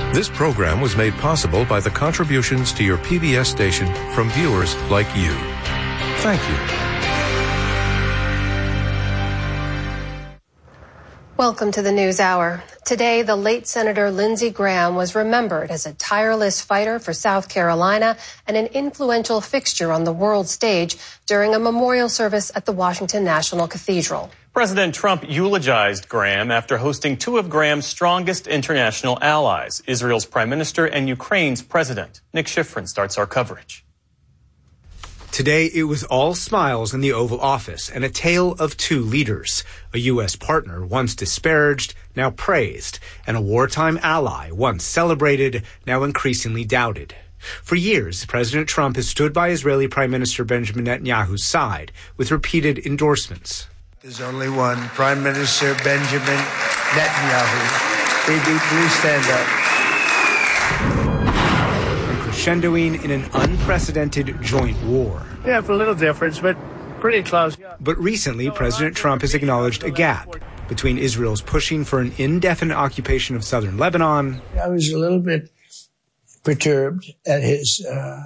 This program was made possible by the contributions to your PBS station from viewers like you. Thank you. Welcome to the News Hour. Today, the late Senator Lindsey Graham was remembered as a tireless fighter for South Carolina and an influential fixture on the world stage during a memorial service at the Washington National Cathedral. President Trump eulogized Graham after hosting two of Graham's strongest international allies, Israel's prime minister and Ukraine's president. Nick Schifrin starts our coverage. Today, it was all smiles in the Oval Office and a tale of two leaders, a U.S. partner once disparaged, now praised, and a wartime ally once celebrated, now increasingly doubted. For years, President Trump has stood by Israeli Prime Minister Benjamin Netanyahu's side with repeated endorsements. There's only one, Prime Minister Benjamin Netanyahu. Bibi, please stand up. Crescendoing in an unprecedented joint war. Yeah, for a little difference, but pretty close. But recently, President Trump has acknowledged a gap between Israel's pushing for an indefinite occupation of southern Lebanon. I was a little bit perturbed at his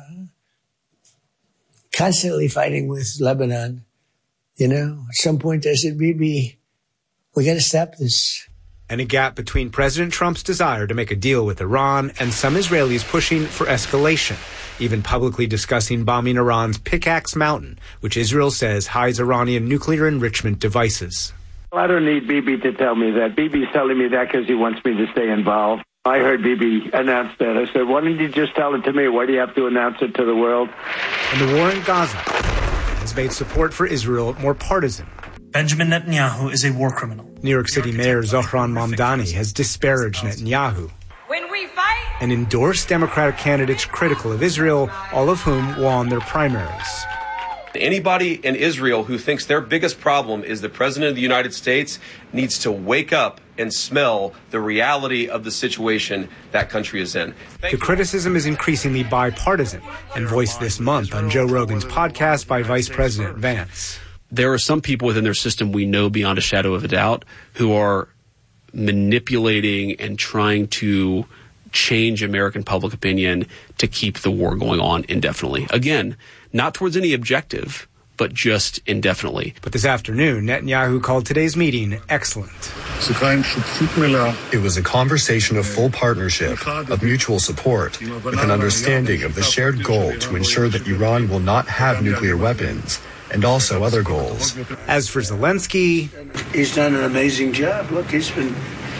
constantly fighting with Lebanon. You know, at some point I said, Bibi, we got to stop this. And a gap between President Trump's desire to make a deal with Iran and some Israelis pushing for escalation, even publicly discussing bombing Iran's Pickaxe Mountain, which Israel says hides Iranian nuclear enrichment devices. I don't need Bibi to tell me that. Bibi's telling me that because he wants me to stay involved. I heard Bibi announce that. I said, why didn't you just tell it to me? Why do you have to announce it to the world? And the war in Gaza has made support for Israel more partisan. Benjamin Netanyahu is a war criminal. New York City Mayor Zohran Mamdani has disparaged Netanyahu when we fight and endorsed Democratic candidates critical of Israel, all of whom won their primaries. Anybody in Israel who thinks their biggest problem is the President of the United States needs to wake up and smell the reality of the situation that country is in. The criticism is increasingly bipartisan and voiced this month on Joe Rogan's podcast by Vice President Vance. There are some people within their system we know beyond a shadow of a doubt who are manipulating and trying to change American public opinion to keep the war going on indefinitely. Again, not towards any objective, but just indefinitely. But this afternoon, Netanyahu called today's meeting excellent. It was a conversation of full partnership, of mutual support, with an understanding of the shared goal to ensure that Iran will not have nuclear weapons, and also other goals. As for Zelensky, he's done an amazing job. Look, he's been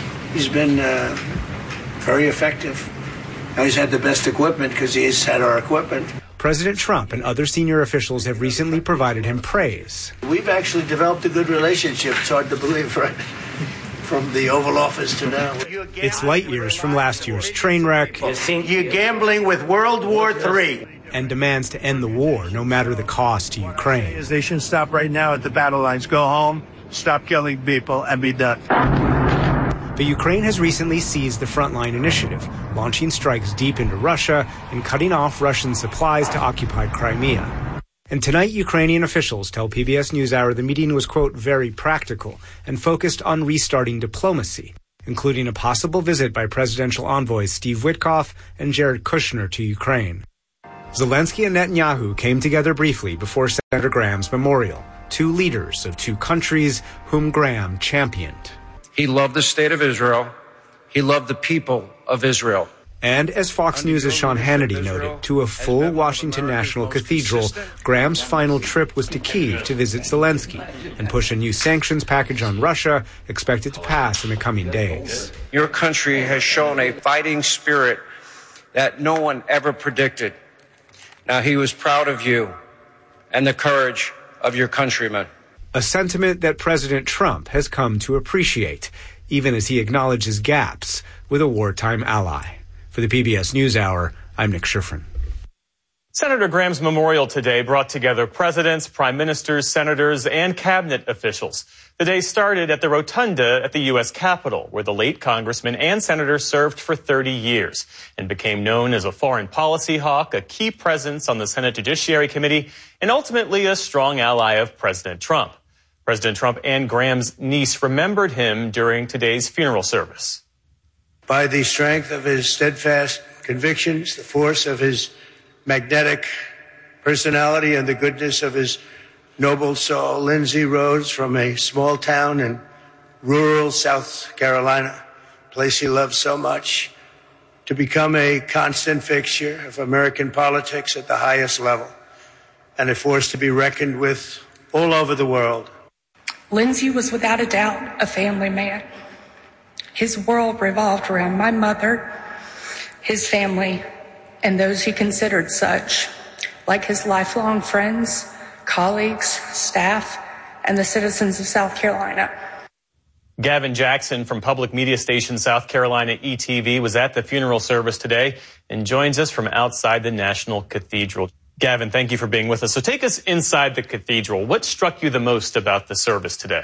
very effective. Now he's had the best equipment because he's had our equipment. President Trump and other senior officials have recently provided him praise. We've actually developed a good relationship. It's hard to believe, right? From the Oval Office to now. It's light years from last year's train wreck. You're gambling with World War III. And demands to end the war, no matter the cost to Ukraine. They should stop right now at the battle lines. Go home, stop killing people, and be done. But Ukraine has recently seized the Frontline Initiative, launching strikes deep into Russia and cutting off Russian supplies to occupied Crimea. And tonight, Ukrainian officials tell PBS NewsHour the meeting was, quote, very practical and focused on restarting diplomacy, including a possible visit by presidential envoys Steve Witkoff and Jared Kushner to Ukraine. Zelensky and Netanyahu came together briefly before Senator Graham's memorial, two leaders of two countries whom Graham championed. He loved the state of Israel. He loved the people of Israel. And as Fox News' Sean Hannity noted, to a full Washington National Cathedral, Graham's final trip was to Kyiv to visit Zelensky and push a new sanctions package on Russia expected to pass in the coming days. Your country has shown a fighting spirit that no one ever predicted. Now, he was proud of you and the courage of your countrymen. A sentiment that President Trump has come to appreciate, even as he acknowledges gaps with a wartime ally. For the PBS NewsHour, I'm Nick Schifrin. Senator Graham's memorial today brought together presidents, prime ministers, senators, and cabinet officials. The day started at the Rotunda at the U.S. Capitol, where the late congressman and senator served for 30 years and became known as a foreign policy hawk, a key presence on the Senate Judiciary Committee, and ultimately a strong ally of President Trump. President Trump and Graham's niece remembered him during today's funeral service. By the strength of his steadfast convictions, the force of his magnetic personality, and the goodness of his noble soul, Lindsey rose from a small town in rural South Carolina, a place he loved so much, to become a constant fixture of American politics at the highest level and a force to be reckoned with all over the world. Lindsey was without a doubt a family man. His world revolved around my mother, his family, and those he considered such, like his lifelong friends, colleagues, staff, and the citizens of South Carolina. Gavin Jackson from public media station South Carolina ETV was at the funeral service today and joins us from outside the National Cathedral. Gavin, thank you for being with us. So take us inside the cathedral. What struck you the most about the service today?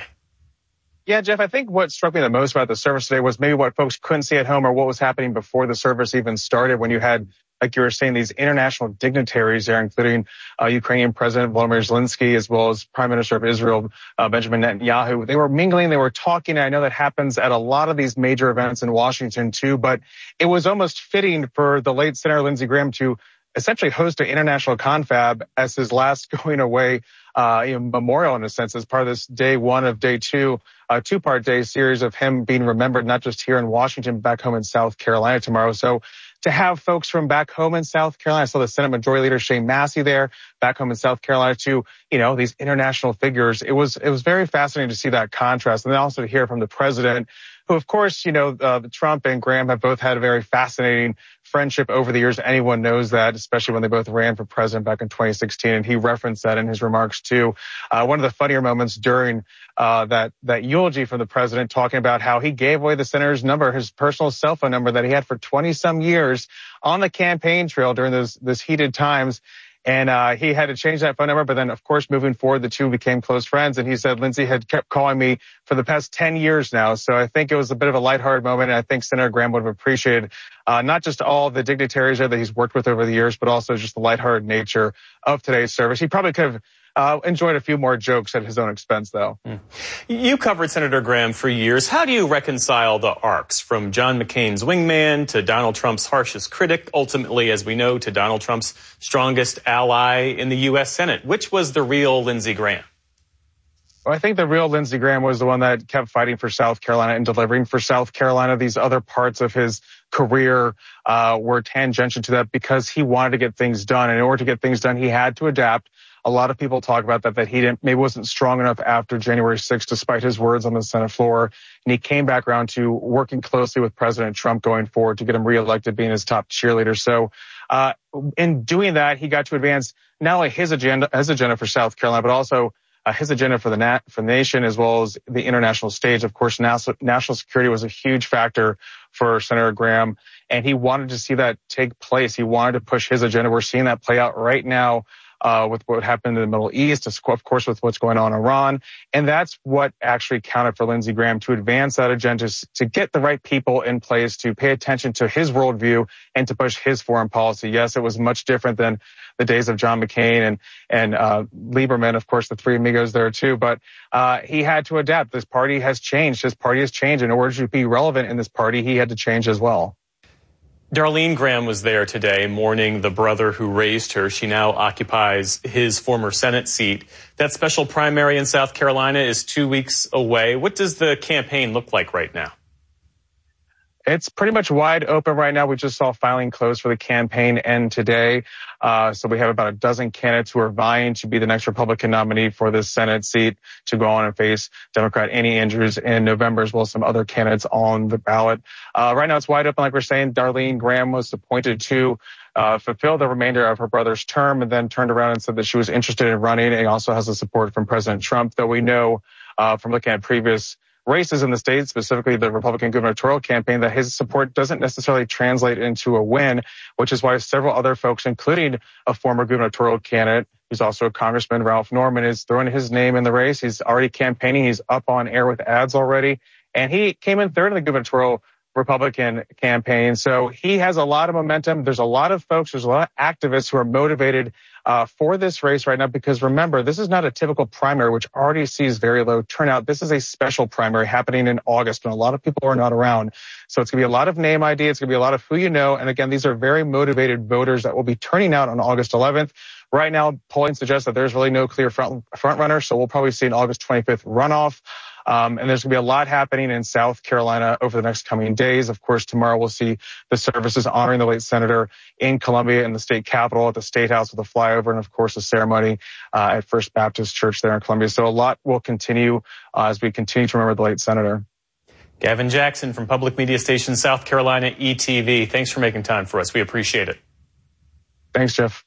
Yeah, Jeff, I think what struck me the most about the service today was maybe what folks couldn't see at home or what was happening before the service even started, when you had, like you were saying, these international dignitaries there, including Ukrainian President Volodymyr Zelensky, as well as Prime Minister of Israel, Benjamin Netanyahu. They were mingling, they were talking. I know that happens at a lot of these major events in Washington too, but it was almost fitting for the late Senator Lindsey Graham to essentially host an international confab as his last going away memorial, in a sense, as part of this day one of day two, two-part day series of him being remembered, not just here in Washington, back home in South Carolina tomorrow. So to have folks from back home in South Carolina, I saw the Senate Majority Leader Shane Massey there, back home in South Carolina, to, these international figures. It was very fascinating to see that contrast. And then also to hear from the president, who, of course, Trump and Graham have both had a very fascinating friendship over the years. Anyone knows that, especially when they both ran for president back in 2016. And he referenced that in his remarks too. One of the funnier moments during that eulogy from the president, talking about how he gave away the senator's number, his personal cell phone number that he had for 20 some years on the campaign trail during those heated times. And he had to change that phone number. But then, of course, moving forward, the two became close friends. And he said Lindsey had kept calling me for the past 10 years now. So I think it was a bit of a lighthearted moment. And I think Senator Graham would have appreciated not just all the dignitaries there that he's worked with over the years, but also just the lighthearted nature of today's service. He probably could have enjoyed a few more jokes at his own expense, though. You covered Senator Graham for years. How do you reconcile the arcs from John McCain's wingman to Donald Trump's harshest critic, ultimately, as we know, to Donald Trump's strongest ally in the U.S. Senate? Which was the real Lindsey Graham? Well, I think the real Lindsey Graham was the one that kept fighting for South Carolina and delivering for South Carolina. These other parts of his career were tangential to that because he wanted to get things done. And in order to get things done, he had to adapt. A lot of people talk about that he maybe wasn't strong enough after January 6th, despite his words on the Senate floor. And he came back around to working closely with President Trump going forward to get him reelected, being his top cheerleader. So in doing that, he got to advance not only his agenda for South Carolina, but also his agenda for the nation, as well as the international stage. Of course, national security was a huge factor for Senator Graham, and he wanted to see that take place. He wanted to push his agenda. We're seeing that play out right now with what happened in the Middle East, of course, with what's going on in Iran. And that's what actually counted for Lindsey Graham, to advance that agenda, to get the right people in place, to pay attention to his worldview and to push his foreign policy. Yes, it was much different than the days of John McCain and Lieberman, of course, the three amigos there too. But he had to adapt. This party has changed. His party has changed. In order to be relevant in this party, he had to change as well. Darlene Graham was there today mourning the brother who raised her. She now occupies his former Senate seat. That special primary in South Carolina is 2 weeks away. What does the campaign look like right now? It's pretty much wide open right now. We just saw filing close for the campaign end today. So we have about a dozen candidates who are vying to be the next Republican nominee for this Senate seat to go on and face Democrat Annie Andrews in November, as well as some other candidates on the ballot. Right now it's wide open. Like we're saying, Darlene Graham was appointed to fulfill the remainder of her brother's term, and then turned around and said that she was interested in running, and also has the support from President Trump, though we know from looking at previous races in the state, specifically the Republican gubernatorial campaign, that his support doesn't necessarily translate into a win, which is why several other folks, including a former gubernatorial candidate who's also a congressman, Ralph Norman, is throwing his name in the race. He's already campaigning. He's up on air with ads already. And he came in third in the gubernatorial Republican campaign. So he has a lot of momentum. There's a lot of folks, there's a lot of activists who are motivated for this race right now, because remember, this is not a typical primary, which already sees very low turnout. This is a special primary happening in August when a lot of people are not around. So it's going to be a lot of name ID. It's going to be a lot of who you know. And again, these are very motivated voters that will be turning out on August 11th. Right now, polling suggests that there's really no clear front runner. So we'll probably see an August 25th runoff. And there's going to be a lot happening in South Carolina over the next coming days. Of course, tomorrow we'll see the services honoring the late senator in Columbia in the state capitol at the State House with a flyover, and of course a ceremony at First Baptist Church there in Columbia. So a lot will continue as we continue to remember the late senator. Gavin Jackson from public media station South Carolina ETV. Thanks for making time for us. We appreciate it. Thanks, Jeff.